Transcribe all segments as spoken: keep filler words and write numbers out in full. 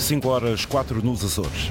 cinco horas, quatro nos Açores.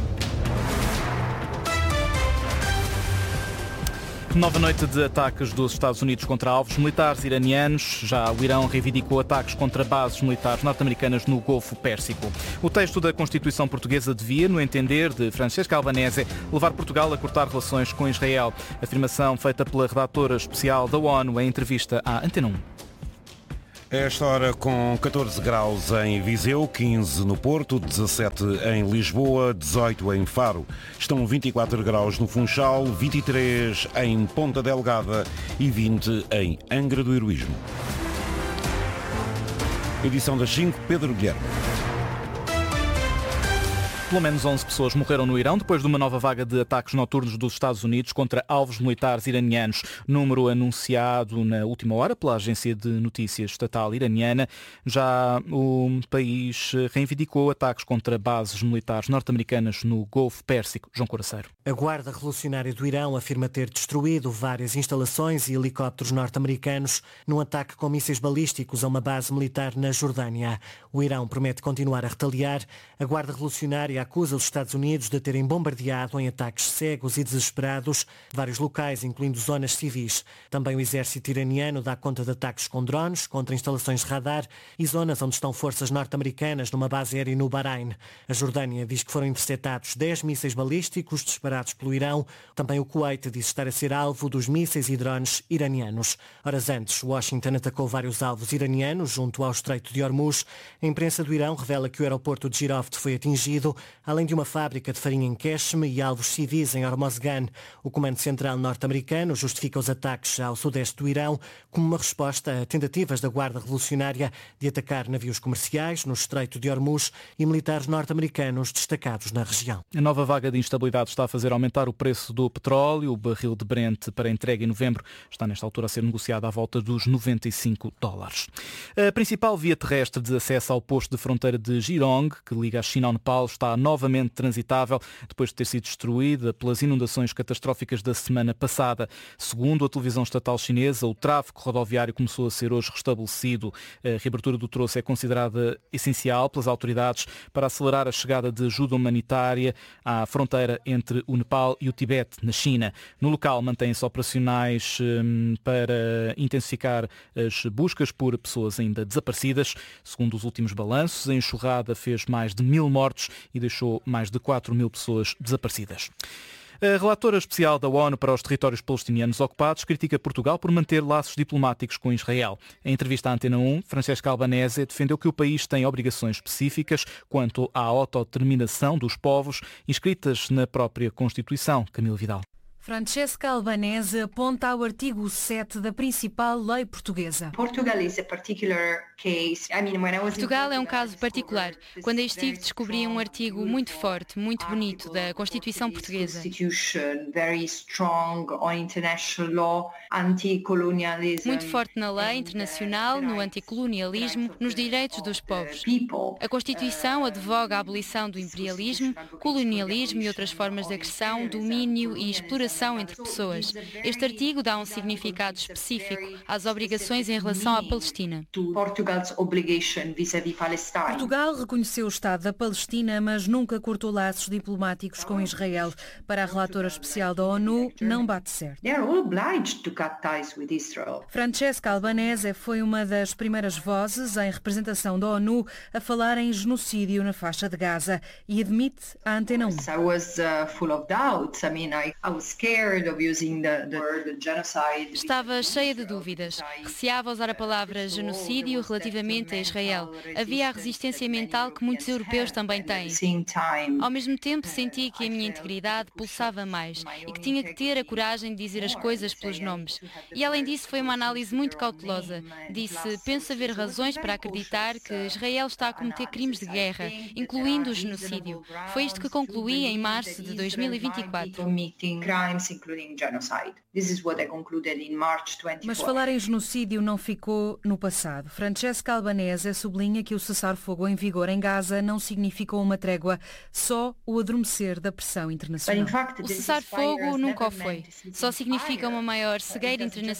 Nova noite de ataques dos Estados Unidos contra alvos militares iranianos. Já o Irão reivindicou ataques contra bases militares norte-americanas no Golfo Pérsico. O texto da Constituição portuguesa devia, no entender de Francesca Albanese, levar Portugal a cortar relações com Israel. Afirmação feita pela redatora especial da ONU em entrevista à Antena um. Esta hora com catorze graus em Viseu, quinze no Porto, dezassete em Lisboa, dezoito em Faro. Estão vinte e quatro graus no Funchal, vinte e três em Ponta Delgada e vinte em Angra do Heroísmo. Edição das cinco, Pedro Guilherme. Pelo menos onze pessoas morreram no Irão depois de uma nova vaga de ataques noturnos dos Estados Unidos contra alvos militares iranianos. Número anunciado na última hora pela agência de notícias estatal iraniana. Já o país reivindicou ataques contra bases militares norte-americanas no Golfo Pérsico. João Coraceiro. A Guarda Revolucionária do Irão afirma ter destruído várias instalações e helicópteros norte-americanos num ataque com mísseis balísticos a uma base militar na Jordânia. O Irão promete continuar a retaliar. A Guarda Revolucionária acusa os Estados Unidos de terem bombardeado em ataques cegos e desesperados vários locais, incluindo zonas civis. Também o exército iraniano dá conta de ataques com drones contra instalações de radar e zonas onde estão forças norte-americanas numa base aérea no Bahrein. A Jordânia diz que foram interceptados dez mísseis balísticos disparados pelo Irão. Também o Kuwait diz estar a ser alvo dos mísseis e drones iranianos. Horas antes, Washington atacou vários alvos iranianos junto ao Estreito de Hormuz. A imprensa do Irão revela que o aeroporto de Giroft foi atingido, além de uma fábrica de farinha em Qeshm e alvos civis em Hormozgan. O Comando Central norte-americano justifica os ataques ao sudeste do Irão como uma resposta a tentativas da Guarda Revolucionária de atacar navios comerciais no Estreito de Hormuz e militares norte-americanos destacados na região. A nova vaga de instabilidade está a fazer aumentar o preço do petróleo. O barril de Brent para entrega em novembro está nesta altura a ser negociado à volta dos noventa e cinco dólares. A principal via terrestre de acesso ao posto de fronteira de Jirong, que liga a China ao Nepal, está novamente transitável depois de ter sido destruída pelas inundações catastróficas da semana passada. Segundo a televisão estatal chinesa, o tráfego rodoviário começou a ser hoje restabelecido. A reabertura do troço é considerada essencial pelas autoridades para acelerar a chegada de ajuda humanitária à fronteira entre o Nepal e o Tibete, na China. No local mantêm-se operacionais hum, para intensificar as buscas por pessoas ainda desaparecidas. Segundo os últimos balanços, a enxurrada fez mais de mil mortos e deixou mais de quatro mil pessoas desaparecidas. A relatora especial da ONU para os territórios palestinianos ocupados critica Portugal por manter laços diplomáticos com Israel. Em entrevista à Antena um, Francesca Albanese defendeu que o país tem obrigações específicas quanto à autodeterminação dos povos inscritas na própria Constituição. Camilo Vidal. Francesca Albanese aponta ao artigo sete da principal lei portuguesa. Portugal é um caso particular. Quando aí estive, descobri um artigo muito forte, muito bonito da Constituição portuguesa. Muito forte na lei internacional, no anticolonialismo, nos direitos dos povos. A Constituição advoga a abolição do imperialismo, colonialismo e outras formas de agressão, domínio e exploração entre pessoas. Este artigo dá um significado específico às obrigações em relação à Palestina. Portugal reconheceu o Estado da Palestina, mas nunca cortou laços diplomáticos com Israel. Para a relatora especial da ONU, não bate certo. Francesca Albanese foi uma das primeiras vozes em representação da ONU a falar em genocídio na faixa de Gaza e admite à Antena um. Estava cheia de dúvidas. Receava usar a palavra genocídio relativamente a Israel. Havia a resistência mental que muitos europeus também têm. Ao mesmo tempo, senti que a minha integridade pulsava mais e que tinha que ter a coragem de dizer as coisas pelos nomes. E além disso, foi uma análise muito cautelosa. Disse, penso haver razões para acreditar que Israel está a cometer crimes de guerra, incluindo o genocídio. Foi isto que concluí em março de dois mil e vinte e quatro. Mas falar em genocídio não ficou no passado. Francesca Albanese sublinha que o cessar-fogo em vigor em Gaza não significou uma trégua, só o adormecer da pressão internacional. O cessar-fogo nunca o foi. Só significa uma maior cegueira internacional